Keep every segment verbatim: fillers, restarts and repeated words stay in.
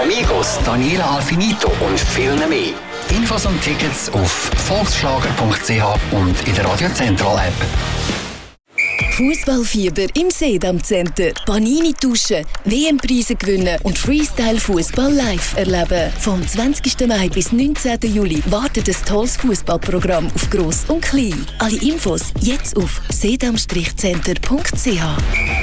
Amigos, Daniela Alfinito und viel mehr. Infos und Tickets auf volksschlager punkt c h und in der Radio Central App. Fußballfieber im Sedam Center. Panini tauschen, W M-Preise gewinnen und Freestyle-Fußball live erleben. Vom zwanzigsten Mai bis neunzehnten Juli wartet ein tolles Fußballprogramm auf Gross und Klein. Alle Infos jetzt auf sedam center punkt c h.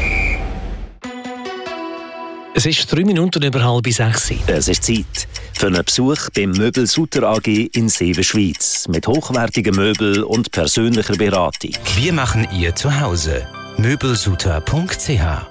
Es ist drei Minuten über halb sechs. Es ist Zeit für einen Besuch beim Möbel Sutter A G in Seewen, Schweiz. Mit hochwertigen Möbeln und persönlicher Beratung. Wir machen ihr Zuhause. möbelsutter punkt c h.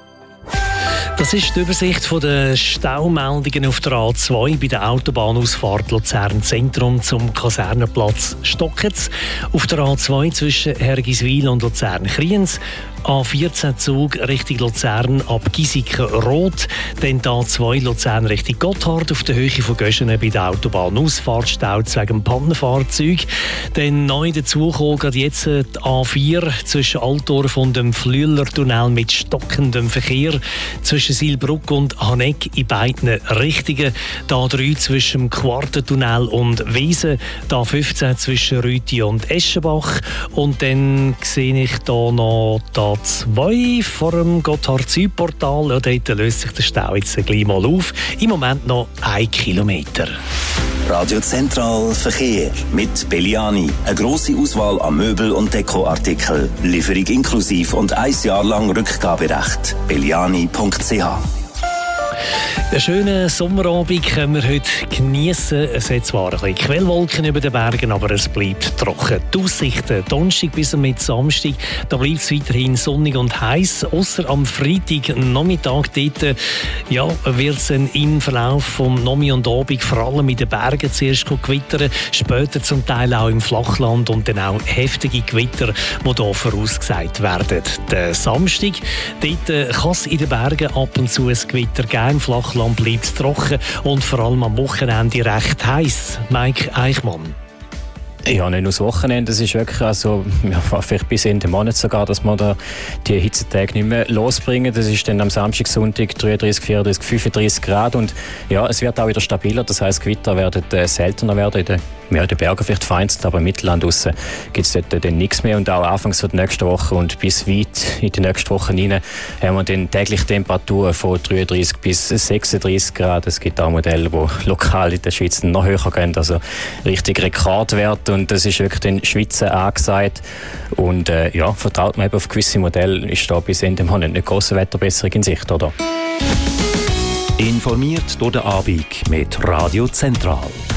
Das ist die Übersicht der Staumeldungen auf der A zwei bei der Autobahnausfahrt Luzern Zentrum zum Kasernenplatz Stockitz. Auf der A zwei zwischen Hergiswil und Luzern-Kriens. A vierzehn Zug Richtung Luzern ab Giesiken-Rot. Dann die A zwei Luzern Richtung Gotthard auf der Höhe von Göschenen bei der Autobahnausfahrt staut wegen dem Pannenfahrzeug. Dann neu dazugekommen gerade jetzt die A vier zwischen Altdorf und dem Flüelertunnel mit stockendem Verkehr. Zwischen Silbruck und Haneck in beiden Richtungen. Die A drei zwischen dem Quartentunnel und Wiesen. Die A fünfzehn zwischen Rüti und Eschenbach. Und dann sehe ich hier noch die A zwei vor dem Gotthard-Südportal. Ja, dort löst sich der Stau jetzt gleich mal auf. Im Moment noch ein Kilometer. Radio Zentral Verkehr mit Belliani. Eine grosse Auswahl an Möbel- und Dekoartikeln. Lieferung inklusiv und ein Jahr lang Rückgaberecht. belliani punkt c h. Einen schönen Sommerabend können wir heute geniessen. Es hat zwar ein bisschen Quellwolken über den Bergen, aber es bleibt trocken. Die Aussichten, Donnerstag bis mit Samstag, da bleibt es weiterhin sonnig und heiß. Ausser am Freitag Nachmittag dort, ja, wird es im Verlauf vom Nomi und Abend vor allem in den Bergen zuerst gewittern, später zum Teil auch im Flachland und dann auch heftige Gewitter, die hier vorausgesagt werden. Der Samstag, dort kann es in den Bergen ab und zu ein Gewitter geben. Im Flachland bleibt es trocken und vor allem am Wochenende recht heiß. Mike Eichmann. Ja, nicht nur das Wochenende, es ist wirklich, also, ja, vielleicht bis Ende Monat sogar, dass wir da die Hitzetage nicht mehr losbringen. Das ist dann am Samstag, Sonntag dreiunddreißig, vierunddreißig, fünfunddreißig Grad und ja, es wird auch wieder stabiler, das heisst, Gewitter werden äh, seltener werden in den, ja, in den Bergen vielleicht vereinzelt, aber im Mittelland draussen gibt es dort dann nichts mehr und auch anfangs der nächsten Woche und bis weit in die nächsten Wochen hinein haben wir dann täglich Temperaturen von dreiunddreißig bis sechsunddreißig Grad. Es gibt auch Modelle, die lokal in der Schweiz noch höher gehen, also richtig Rekordwerte. Und das ist wirklich den Schweizer angesagt. Und äh, ja, vertraut man eben auf gewisse Modelle, ist da bis Ende Monat nicht grosse Wetterbesserung in Sicht, oder? Informiert durch den Abend mit Radio Zentral.